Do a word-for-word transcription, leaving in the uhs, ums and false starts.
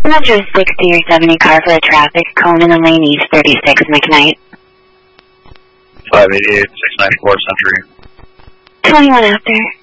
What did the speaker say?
Metro sixty or seventy car for a traffic cone in the lane East thirty-six McKnight. five eighty-eight, six ninety-four Century. twenty-one after.